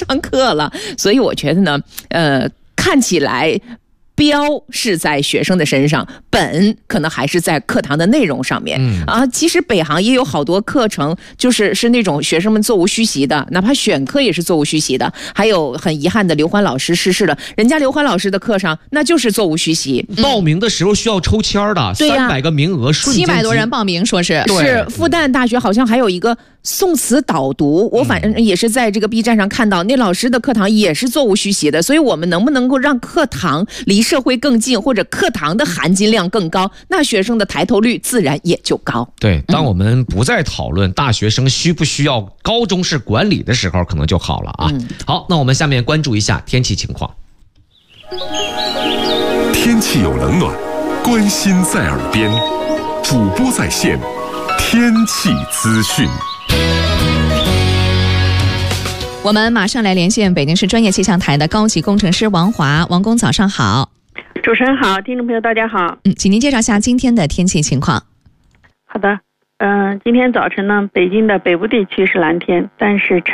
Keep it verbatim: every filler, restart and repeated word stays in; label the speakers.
Speaker 1: 上课了。所以我觉得呢，呃，看起来标是在学生的身上，本可能还是在课堂的内容上面。嗯啊，其实北航也有好多课程，就是是那种学生们座无虚席的，哪怕选课也是座无虚席的。还有很遗憾的，刘欢老师逝世了，人家刘欢老师的课上那就是座无虚席。
Speaker 2: 嗯、报名的时候需要抽签的，三百、啊、个名额，瞬间
Speaker 3: 七百多人报名，说是
Speaker 1: 是复旦大学好像还有一个宋词导读，我反正也是在这个 B 站上看到，那老师的课堂也是座无虚席的。所以我们能不能够让课堂离社会更近，或者课堂的含金量更高，那学生的抬头率自然也就高。
Speaker 2: 对，当我们不再讨论大学生需不需要高中式管理的时候，可能就好了啊。嗯、好，那我们下面关注一下天气情况。
Speaker 4: 天气有冷暖，关心在耳边，主播在线，天气资讯。
Speaker 3: 我们马上来连线北京市专业气象台的高级工程师王华。王工早上好。
Speaker 5: 主持人好，听众朋友大家好。
Speaker 3: 嗯，请您介绍下今天的天气情况。
Speaker 5: 好的，嗯、呃，今天早晨呢，北京的北部地区是蓝天，但是